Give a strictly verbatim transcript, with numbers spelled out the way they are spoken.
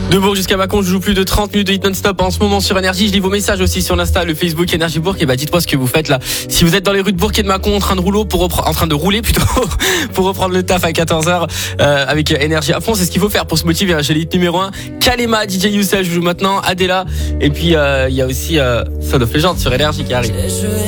De Bourg jusqu'à Mâcon, je joue plus de trente minutes de hit non-stop en ce moment sur Énergie. Je lis vos messages aussi sur l'Insta, le Facebook Énergie Bourg. Et bah dites-moi ce que vous faites là. Si vous êtes dans les rues de Bourg et de Mâcon en train de rouler pour repre- en train de rouler plutôt pour reprendre le taf à quatorze heures euh, avec Énergie à fond, c'est ce qu'il faut faire pour se motiver. J'ai l'hit numéro un, Kalema, D J Youssef, je joue maintenant, Adela et puis il euh, y a aussi euh, Son of Legend sur Énergie qui arrive.